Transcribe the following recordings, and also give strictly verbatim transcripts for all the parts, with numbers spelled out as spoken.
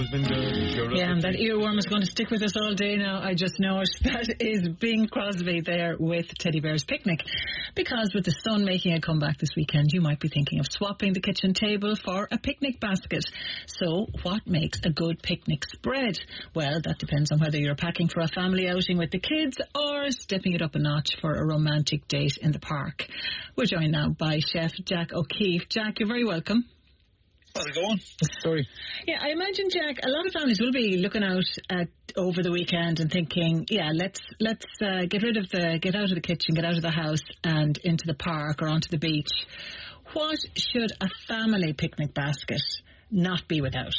Yeah, and that earworm is going to stick with us all day now. I just know it. That is Bing Crosby there with Teddy Bear's Picnic. Because with the sun making a comeback this weekend, you might be thinking of swapping the kitchen table for a picnic basket. So what makes a good picnic spread? Well, that depends on whether you're packing for a family outing with the kids or stepping it up a notch for a romantic date in the park. We're joined now by Chef Jack O'Keefe. Jack, you're very welcome. How's it going? Sorry. Yeah, I imagine, Jack, a lot of families will be looking out at over the weekend and thinking, yeah, let's let's uh, get rid of the, get out of the kitchen, get out of the house and into the park or onto the beach. What should a family picnic basket not be without?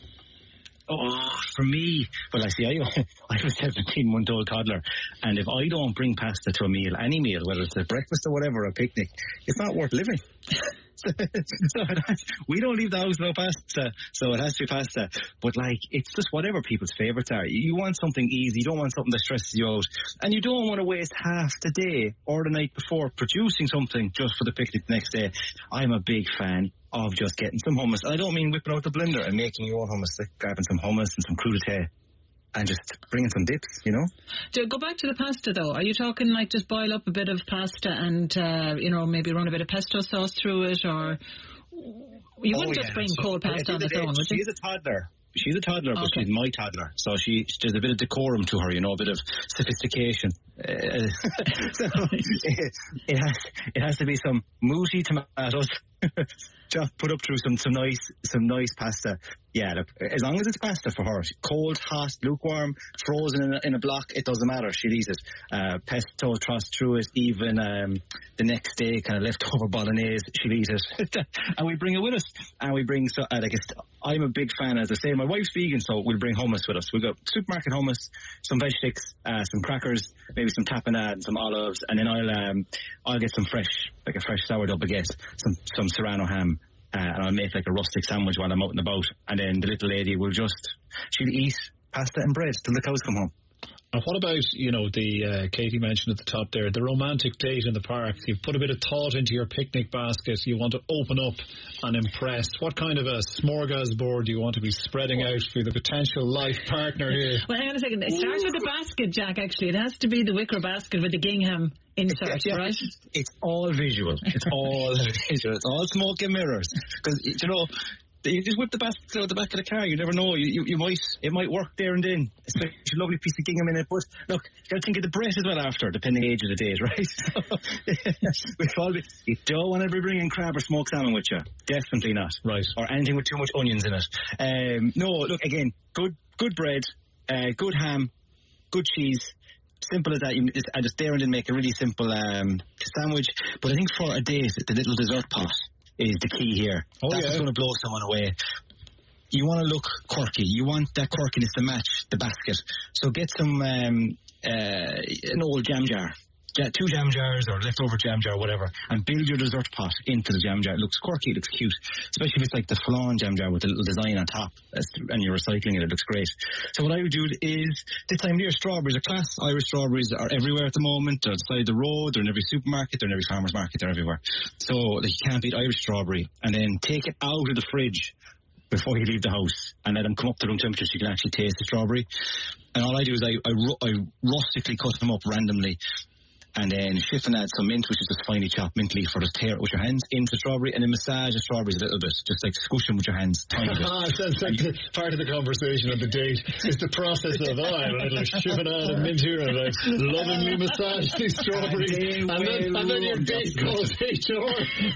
Oh, for me, well, I see, I, I have a seventeen-month-old toddler, and if I don't bring pasta to a meal, any meal, whether it's a breakfast or whatever, a picnic, it's not worth living. so it has, we don't leave the house without pasta, so it has to be pasta. But, like, it's just whatever people's favourites are. You want something easy, you don't want something that stresses you out, and you don't want to waste half the day or the night before producing something just for the picnic the next day. I'm a big fan of just getting some hummus. I don't mean whipping out the blender and making your own hummus, like grabbing some hummus and some crudité and just bringing some dips, you know. To go back to the pasta, though, are you talking like just boil up a bit of pasta and, uh, you know, maybe run a bit of pesto sauce through it, or you wouldn't oh, yeah. just bring so, cold pasta on its own, would you? She's a toddler. She's a toddler, but okay. she's my toddler, so she there's a bit of decorum to her, you know, a bit of sophistication. Uh, so it, it has it has to be some moosey tomatoes, just put up through some some nice some nice pasta. Yeah, look, as long as it's pasta for her, cold, hot, lukewarm, frozen in a, in a block, it doesn't matter. She'll eat it. Uh, pesto tossed through it, even um, the next day, kind of leftover bolognese, she'll eat it. And we bring it with us. And we bring, so, uh, like, I'm a big fan, as I say, my wife's vegan, so we'll bring hummus with us. We've got supermarket hummus, some veg sticks, uh, some crackers, maybe some tapenade and some olives, and then I'll um, I'll get some fresh, like a fresh sourdough baguette, some, some serrano ham. Uh, and I'll make like a rustic sandwich while I'm out and about. And then the little lady will just, she'll eat pasta and bread till the cows come home. And what about, you know, the uh, Katie mentioned at the top there, the romantic date in the park? You've put a bit of thought into your picnic basket. You want to open up and impress. What kind of a smorgasbord do you want to be spreading out for the potential life partner here? Well, hang on a second. It starts with the basket, Jack, actually. It has to be the wicker basket with the gingham insert, yeah, right? It's, it's all visual. It's all visual. It's all smoke and mirrors. Because, you know, you just whip the basket out the back of the car. You never know. You, you, you might, it might work there and then. It's like a lovely piece of gingham in it. But look, you got to think of the bread as well after, depending on the age of the date, right? So, all, you don't want to be bringing crab or smoked salmon with you. Definitely not. Right. Or anything with too much onions in it. Um, no, look, again, good, good bread, uh, good ham, good cheese. Simple as that. You just, I just there and then make a really simple um, sandwich. But I think for a date, the little dessert pot is the key here. Oh, That's yeah. what's going to blow someone away. You want to look quirky. You want that quirkiness to match the basket. So get some um, uh, an old jam jar. Two jam jars or leftover jam jar, whatever, and build your dessert pot into the jam jar. It looks quirky, it looks cute, especially if it's like the flan jam jar with a little design on top and you're recycling it. It looks great. So what I would do is, this time of year, strawberries are class. Irish strawberries are everywhere at the moment. They're on the side of the road, they're in every supermarket, they're in every farmer's market, they're everywhere. So like, you can't beat Irish strawberry. And then take it out of the fridge before you leave the house and let them come up to room temperature so you can actually taste the strawberry. And all I do is I, I, I rustically cut them up randomly. And then chiffonade some mint, which is just finely chopped mint leaf, or just tear it with your hands into the strawberry, and then massage the strawberries a little bit, just like squish them with your hands, tiny bit. Ah, sounds like the, part of the conversation of the date is the process of, oh, I have a little chiffonade and mint here, and I lovingly massage these strawberries, and, and, then, and then your date calls H R.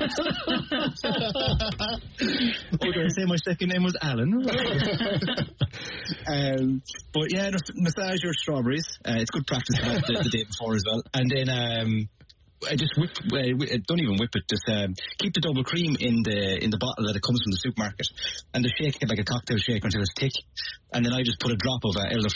Oh, did I say my second name was Alan? um, but yeah, just massage your strawberries. Uh, it's good practice for that the, the day before as well. And then Um, I just whip, uh, don't even whip it, just um, keep the double cream in the in the bottle that it comes from the supermarket and just shake it like a cocktail shake until it's thick, and then I just put a drop of uh, elderflower